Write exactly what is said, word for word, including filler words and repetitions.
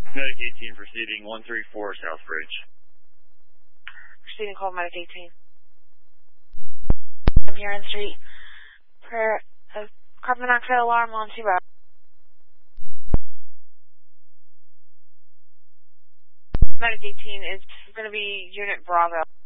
Medic eighteen proceeding one three four Southbridge. Proceeding call Medic eighteen. I'm here on street. Per, uh, carbon monoxide alarm on two hours. Medic eighteen is going to be Unit Bravo.